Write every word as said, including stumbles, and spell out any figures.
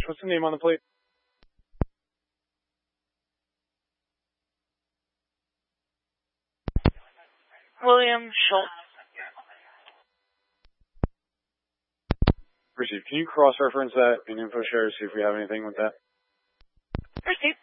What's the name on the plate? William Schultz. Received. Can you cross-reference that in InfoShare to see if we have anything with that? Received.